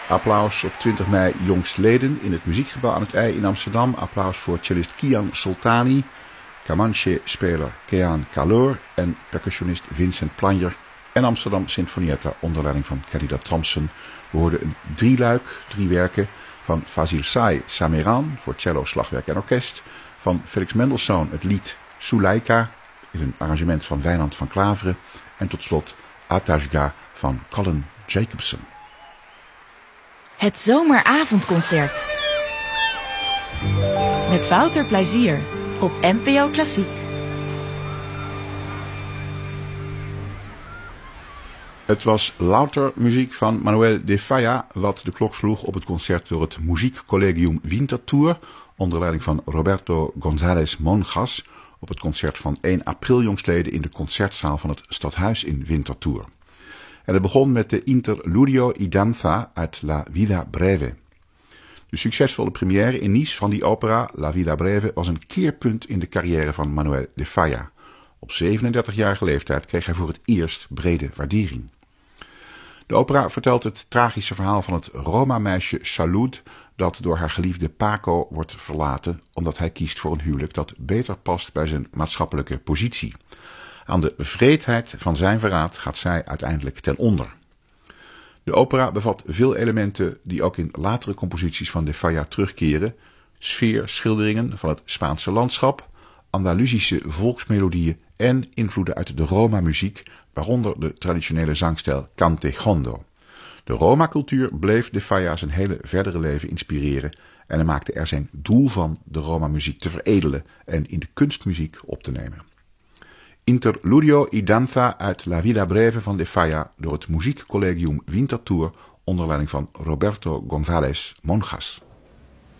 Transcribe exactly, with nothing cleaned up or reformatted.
Applaus op twintig mei jongstleden in het Muziekgebouw aan het I in Amsterdam. Applaus voor cellist Kian Soltani, Comanche-speler Kean Kalor en percussionist Vincent Planjer en Amsterdam Sinfonietta onder leiding van Khalida Thompson. We hoorden een drieluik, drie werken van Fazil Say Sameran voor cello, slagwerk en orkest. Van Felix Mendelssohn het lied Suleika in een arrangement van Wijnand van Klaveren. En tot slot Atajga van Colin Jacobson. Het zomeravondconcert. Met Wouter Plezier op N P O Klassiek. Het was louter muziek van Manuel de Falla wat de klok sloeg op het concert door het Muziekcollegium Winterthur onder leiding van Roberto González Monjas op het concert van één april jongstleden in de concertzaal van het Stadhuis in Winterthur. En het begon met de Interludio y Danza uit La Vida Breve. De succesvolle première in Nice van die opera, La Vida Breve, was een keerpunt in de carrière van Manuel de Falla. Op zevenendertigjarige leeftijd kreeg hij voor het eerst brede waardering. De opera vertelt het tragische verhaal van het Roma-meisje Salud dat door haar geliefde Paco wordt verlaten omdat hij kiest voor een huwelijk dat beter past bij zijn maatschappelijke positie. Aan de wreedheid van zijn verraad gaat zij uiteindelijk ten onder. De opera bevat veel elementen die ook in latere composities van de Falla terugkeren. Sfeerschilderingen van het Spaanse landschap, Andalusische volksmelodieën en invloeden uit de Roma-muziek, waaronder de traditionele zangstijl cante jondo. De Roma-cultuur bleef de Falla zijn hele verdere leven inspireren en hij maakte er zijn doel van de Roma-muziek te veredelen en in de kunstmuziek op te nemen. Interludio y Danza uit La Vida Breve van de Falla door het Muziekcollegium Winterthur onder leiding van Roberto González Monjas.